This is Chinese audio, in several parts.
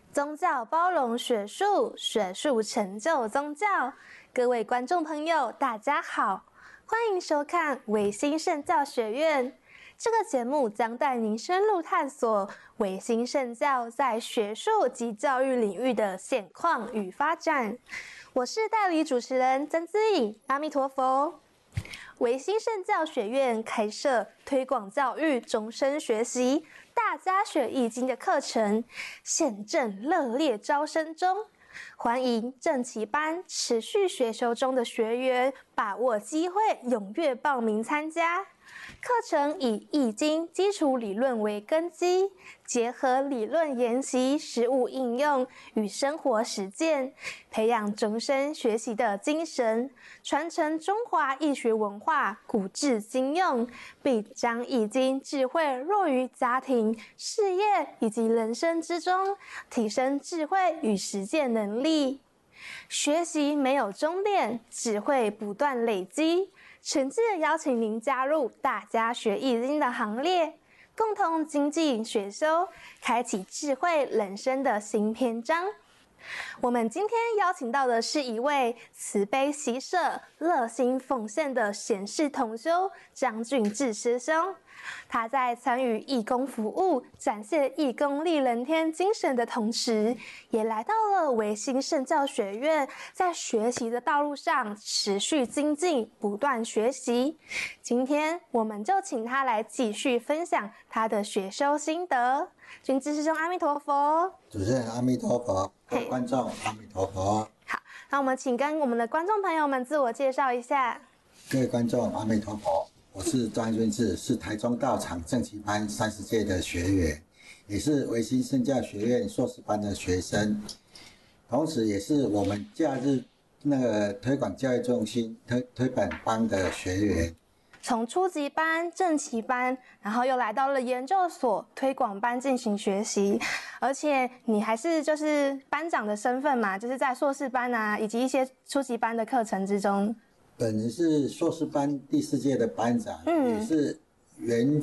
宗教包容学术，学术成就宗教。各位观众朋友，大家好，欢迎收看维新圣教学院。这个节目将带您深入探索维新圣教在学术及教育领域的现况与发展。我是代理主持人曾姿颖，阿弥陀佛。维新圣教学院开设推广教育终身学习大家学易经的课程，现正热烈招生中，欢迎正期班持续学修中的学员把握机会，踊跃报名参加。课程以易经基础理论为根基，结合理论研习、实务应用与生活实践，培养终身学习的精神，传承中华易学文化古至今用，并将易经智慧落于家庭、事业以及人生之中，提升智慧与实践能力。学习没有终点，只会不断累积。诚挚地邀请您加入大家学易经的行列，共同精进学修，开启智慧人生的新篇章。我们今天邀请到的是一位慈悲喜舍、热心奉献的贤士同修张俊志师兄。他在参与义工服务、展现义工利人天精神的同时，也来到了维新圣教学院，在学习的道路上持续精进，不断学习。今天我们就请他来继续分享他的学修心得。俊志师兄，阿弥陀佛。 主持人阿弥陀佛，各位观众阿弥陀佛。 好，那我们请跟我们的观众朋友们自我介绍一下。 各位观众阿弥陀佛，我是张俊志，是台中道场正期班30届的学员，也是维新圣教学院硕士班的学生，同时也是我们假日推广教育中心推本班的学员。 从初级班、正期班，然后又来到了研究所推广班进行学习，而且你还是就是班长的身份嘛，就是在硕士班啊以及一些初级班的课程之中。 本人是硕士班第4届的班长，也是圆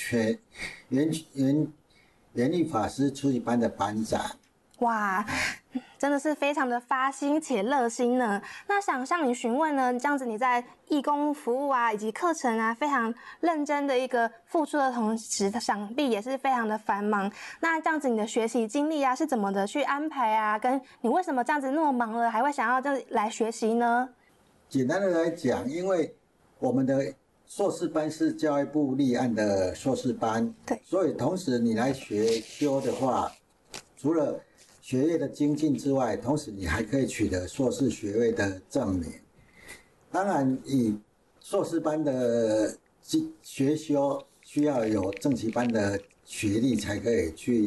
律法师初级班的班长。 哇，真的是非常的发心且热心呢。那想向你询问呢，这样子你在义工服务啊以及课程啊非常认真的一个付出的同时，想必也是非常的繁忙。那这样子你的学习经历啊是怎么的去安排啊？跟你为什么这样子那么忙了还会想要这样来学习呢？ 简单的来讲，因为我们的硕士班是教育部立案的硕士班，对，所以同时你来学修的话，除了学业的精进之外，同时你还可以取得硕士学位的证明。当然，以硕士班的学修需要有正期班的学历才可以去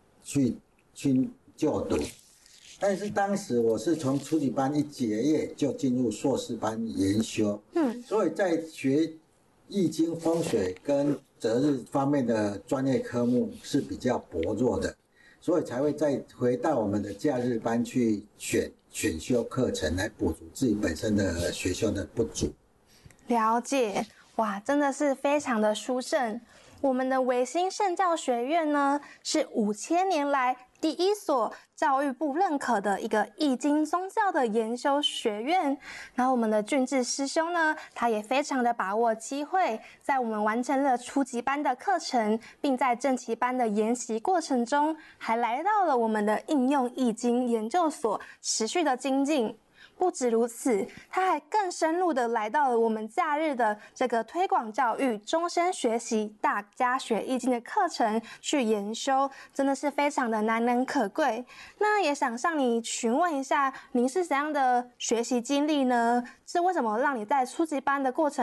就读。但是当时我是从初级班一结业就进入硕士班研修，所以在学易经风水跟择日方面的专业科目是比较薄弱的，所以才会再回到我们的假日班去选修课程来补足自己本身的学修的不足。 了解，哇，真的是非常的殊胜。我们的维新圣教学院呢，是5000年来第一所教育部认可的一个易经宗教的研修学院。然后我们的俊志师兄呢，他也非常的把握机会，在我们完成了初级班的课程，并在正期班的研习过程中，还来到了我们的应用易经研究所，持续的精进。不止如此，他还更深入的来到了我们假日的这个推广教育终身学习大家学易经的课程去研修，真的是非常的难能可贵。那也想向你询问一下，您是怎样的学习经历呢？是为什么让你在初级班的过程